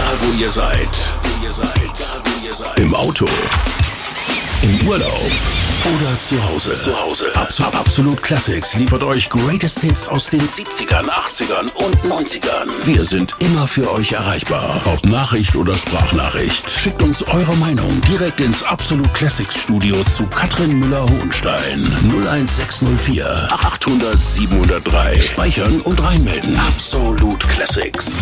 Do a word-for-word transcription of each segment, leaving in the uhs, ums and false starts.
Egal wo ihr seid. Wo ihr seid. Egal wo ihr seid. Im Auto. Im Urlaub. Oder zu Hause. Zu Hause. Absolut, Absolut Classics liefert euch Greatest Hits aus den siebzigern, achtzigern und neunzigern. Wir sind immer für euch erreichbar. Ob Nachricht oder Sprachnachricht. Schickt uns eure Meinung direkt ins Absolut Classics Studio zu Katrin Müller-Hohenstein. null eins sechs null vier achthundert siebenhundertdrei. Speichern und reinmelden. Absolut Classics.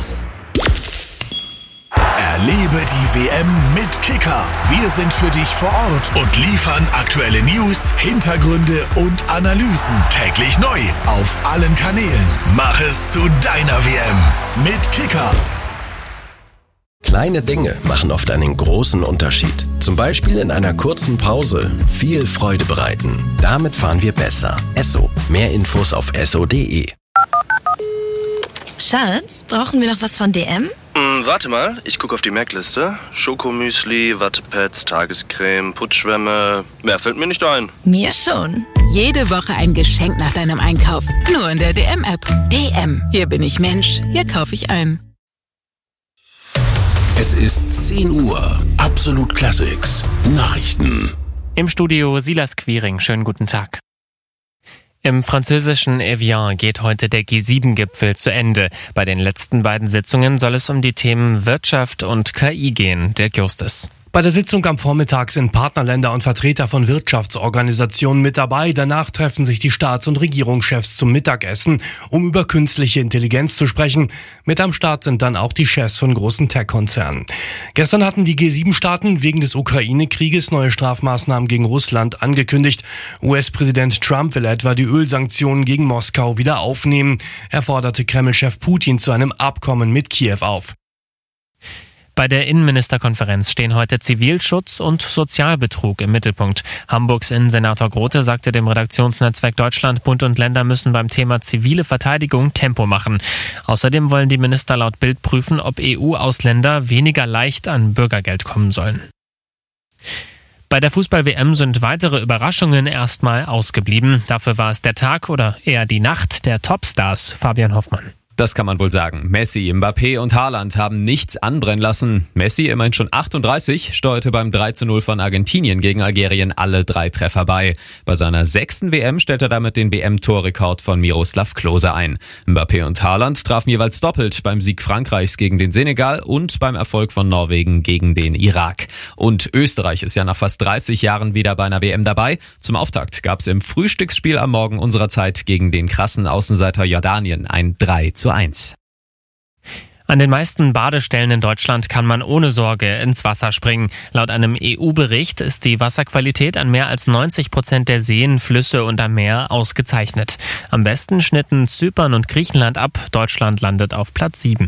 Erlebe die W M mit Kicker. Wir sind für dich vor Ort und liefern aktuelle News, Hintergründe und Analysen. Täglich neu auf allen Kanälen. Mach es zu deiner W M mit Kicker. Kleine Dinge machen oft einen großen Unterschied. Zum Beispiel in einer kurzen Pause viel Freude bereiten. Damit fahren wir besser. Esso. Mehr Infos auf esso punkt de. Schatz, brauchen wir noch was von D M? Mm, warte mal, ich gucke auf die Merkliste. Schokomüsli, Wattepads, Tagescreme, Putzschwämme. Mehr fällt mir nicht ein. Mir schon. Jede Woche ein Geschenk nach deinem Einkauf. Nur in der D M-App. D M. Hier bin ich Mensch. Hier kaufe ich ein. Es ist zehn Uhr. Absolut Classics. Nachrichten. Im Studio Silas Quiring. Schönen guten Tag. Im französischen Evian geht heute der G sieben Gipfel zu Ende. Bei den letzten beiden Sitzungen soll es um die Themen Wirtschaft und K I gehen. Dirk Justus. Bei der Sitzung am Vormittag sind Partnerländer und Vertreter von Wirtschaftsorganisationen mit dabei. Danach treffen sich die Staats- und Regierungschefs zum Mittagessen, um über künstliche Intelligenz zu sprechen. Mit am Start sind dann auch die Chefs von großen Tech-Konzernen. Gestern hatten die G sieben Staaten wegen des Ukraine-Krieges neue Strafmaßnahmen gegen Russland angekündigt. U S-Präsident Trump will etwa die Ölsanktionen gegen Moskau wieder aufnehmen. Er forderte Kreml-Chef Putin zu einem Abkommen mit Kiew auf. Bei der Innenministerkonferenz stehen heute Zivilschutz und Sozialbetrug im Mittelpunkt. Hamburgs Innensenator Grote sagte dem Redaktionsnetzwerk Deutschland, Bund und Länder müssen beim Thema zivile Verteidigung Tempo machen. Außerdem wollen die Minister laut Bild prüfen, ob E U-Ausländer weniger leicht an Bürgergeld kommen sollen. Bei der Fußball-W M sind weitere Überraschungen erstmal ausgeblieben. Dafür war es der Tag oder eher die Nacht der Topstars. Fabian Hoffmann. Das kann man wohl sagen. Messi, Mbappé und Haaland haben nichts anbrennen lassen. Messi, immerhin schon achtunddreißig, steuerte beim drei zu null von Argentinien gegen Algerien alle drei Treffer bei. Bei seiner sechsten W M stellt er damit den W M-Torrekord von Miroslav Klose ein. Mbappé und Haaland trafen jeweils doppelt beim Sieg Frankreichs gegen den Senegal und beim Erfolg von Norwegen gegen den Irak. Und Österreich ist ja nach fast dreißig Jahren wieder bei einer W M dabei. Zum Auftakt gab es im Frühstücksspiel am Morgen unserer Zeit gegen den krassen Außenseiter Jordanien ein drei zu eins. An den meisten Badestellen in Deutschland kann man ohne Sorge ins Wasser springen. Laut einem E U-Bericht ist die Wasserqualität an mehr als neunzig Prozent der Seen, Flüsse und am Meer ausgezeichnet. Am besten schnitten Zypern und Griechenland ab. Deutschland landet auf Platz sieben.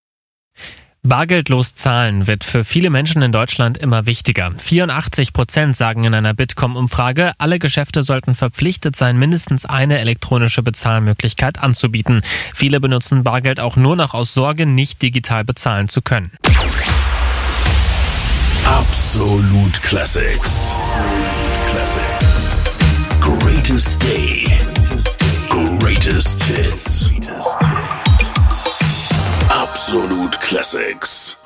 Bargeldlos zahlen wird für viele Menschen in Deutschland immer wichtiger. vierundachtzig Prozent sagen in einer Bitkom-Umfrage, alle Geschäfte sollten verpflichtet sein, mindestens eine elektronische Bezahlmöglichkeit anzubieten. Viele benutzen Bargeld auch nur noch aus Sorge, nicht digital bezahlen zu können. Absolut Classics. Greatest Day. Greatest Hits. Absolut Classics.